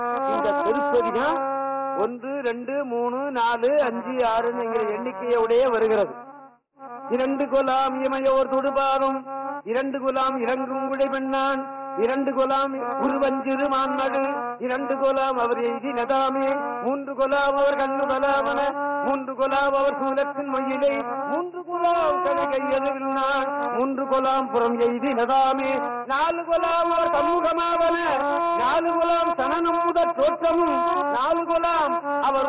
இந்த திருப்பதிகம் 1, 2, 3, 4, 5, 6 என்கிற எண்ணிக்கையோடைய வருகிறது. 2 குலாம் இமையோர் துடுபாரும், 2 குலாம் இறங்கும் குடைபெண்ணான், 2 குலாம் உருவஞ்சிறு மான்மடு, 2 குலாம் அவர் எய்தி நதாமே, 3 குலாம் அவர் கண்ணு பலாவன, 3 குலாம் அவர் சூலத்தின் மொயிலை, 3 குலாம் கலை கையதில் நான், 3 குலாம் புறம் எய்தி நதாமே, 4 குலாம் அவர் சமூகமாவன, 4 குலாம் சனனம் முதற் தோற்றமும், 4 குலாம் அவர்